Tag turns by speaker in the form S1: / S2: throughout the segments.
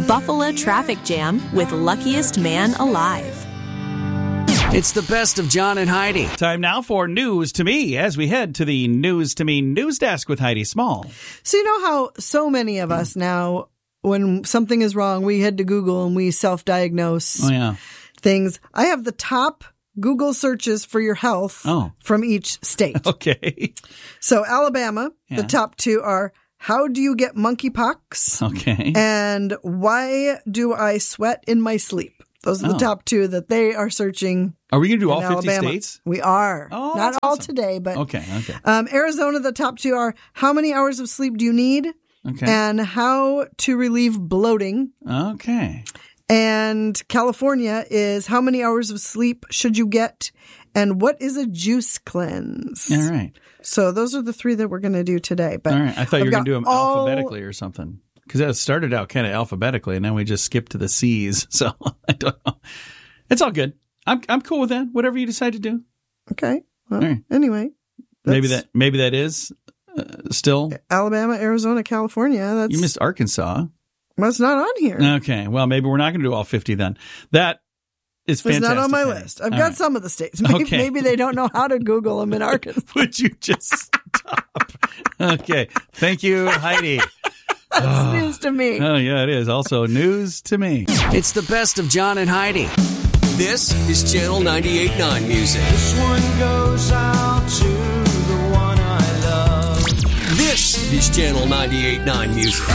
S1: Buffalo traffic jam with Luckiest Man Alive.
S2: It's the best of John and Heidi.
S3: Time now for News to Me as we head to the News to Me news desk with Heidi Small.
S4: So you know how so many of us now, when something is wrong, we head to Google and we self-diagnose things. I have the top Google searches for your health from each state.
S3: Okay.
S4: So Alabama, the top two are, how do you get monkeypox?
S3: Okay.
S4: And why do I sweat in my sleep? Those are the top two that they are searching.
S3: Are we going to do all 50
S4: Alabama.
S3: states?
S4: We are.
S3: Oh,
S4: not all
S3: awesome.
S4: today, but.
S3: Okay.
S4: Arizona, the top two are, how many hours of sleep do you need?
S3: Okay.
S4: And how to relieve bloating.
S3: Okay.
S4: And California is, how many hours of sleep should you get? And what is a juice cleanse?
S3: All right.
S4: So those are the three that we're going to do today. But
S3: all right. I thought you were going to do them alphabetically or something. Because it started out kind of alphabetically, and then we just skipped to the C's. So I don't know. It's all good. I'm cool with that. Whatever you decide to do.
S4: Okay. Well, anyway.
S3: Maybe that is still
S4: Alabama, Arizona, California.
S3: You missed Arkansas.
S4: Well, it's not on here.
S3: Okay. Well, maybe we're not going to do all 50 then. That is fantastic.
S4: It's not on my list. I've got some of the states. Maybe they don't know how to Google them in Arkansas.
S3: Would you just stop? Okay. Thank you, Heidi.
S4: That's news to me.
S3: Oh, yeah, it is. Also news to me.
S2: It's the best of John and Heidi. This is Channel 98.9 Music.
S5: This one goes out to the one I love.
S2: This is Channel 98.9 Music.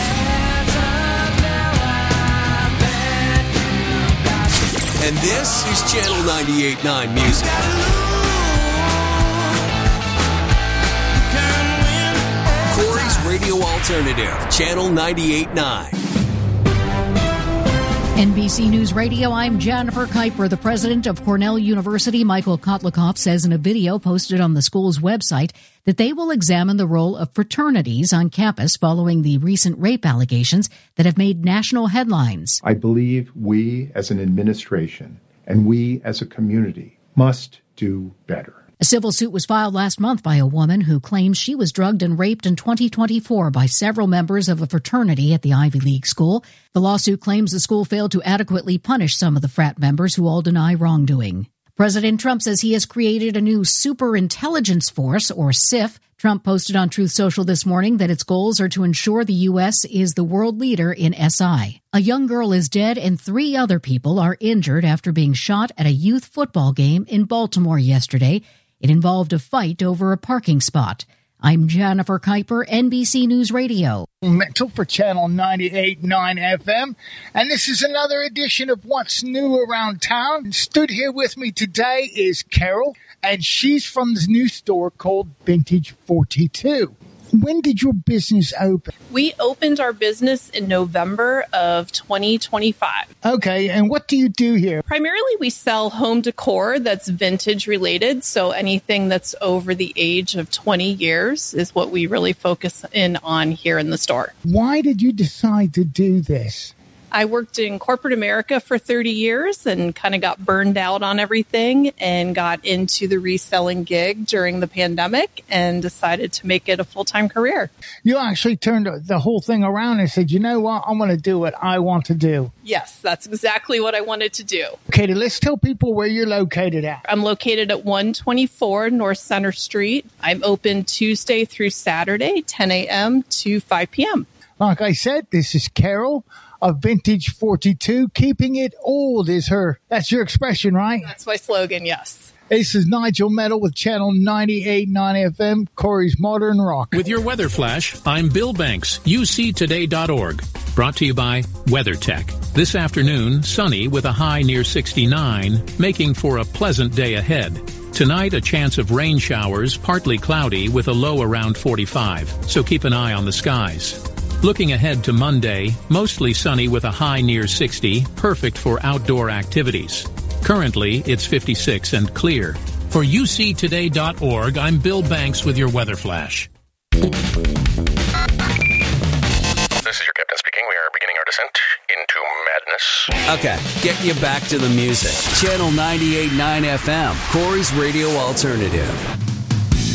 S2: And this is Channel 98.9 Music. Corey's Radio Alternative, Channel 98.9.
S6: NBC News Radio, I'm Jennifer Kuiper. The president of Cornell University, Michael Kotlikoff, says in a video posted on the school's website that they will examine the role of fraternities on campus following the recent rape allegations that have made national headlines.
S7: I believe we as an administration and we as a community must do better.
S6: A civil suit was filed last month by a woman who claims she was drugged and raped in 2024 by several members of a fraternity at the Ivy League school. The lawsuit claims the school failed to adequately punish some of the frat members who all deny wrongdoing. President Trump says he has created a new superintelligence force, or SIF. Trump posted on Truth Social this morning that its goals are to ensure the U.S. is the world leader in SI. A young girl is dead and 3 other people are injured after being shot at a youth football game in Baltimore yesterday. It involved a fight over a parking spot. I'm Jennifer Kuiper, NBC News Radio.
S8: Mental for Channel 98.9 FM. And this is another edition of What's New Around Town. Stood here with me today is Carol, and she's from this new store called Vintage 42. When did your business open?
S9: We opened our business in November of 2025.
S8: Okay, and what do you do here?
S9: Primarily, we sell home decor that's vintage related. So anything that's over the age of 20 years is what we really focus in on here in the store.
S8: Why did you decide to do this?
S9: I worked in corporate America for 30 years and kind of got burned out on everything and got into the reselling gig during the pandemic and decided to make it a full-time career.
S8: You actually turned the whole thing around and said, you know what, I'm going to do what I want to do.
S9: Yes, that's exactly what I wanted to do.
S8: Okay, let's tell people where you're located at.
S9: I'm located at 124 North Center Street. I'm open Tuesday through Saturday, 10 a.m. to 5 p.m.
S8: Like I said, this is Carol of Vintage 42. Keeping it old is that's your expression, right?
S9: That's my slogan, yes.
S8: This is Nigel Meadow with Channel 98.9 FM, Corey's Modern Rock.
S10: With your weather flash, I'm Bill Banks, uctoday.org. Brought to you by WeatherTech. This afternoon, sunny with a high near 69, making for a pleasant day ahead. Tonight, a chance of rain showers, partly cloudy with a low around 45, so keep an eye on the skies. Looking ahead to Monday, mostly sunny with a high near 60, perfect for outdoor activities. Currently, it's 56 and clear. For uctoday.org, I'm Bill Banks with your weather flash.
S11: This is your captain speaking. We are beginning our descent into madness.
S2: Okay, getting you back to the music. Channel 98.9 FM, Corey's Radio Alternative.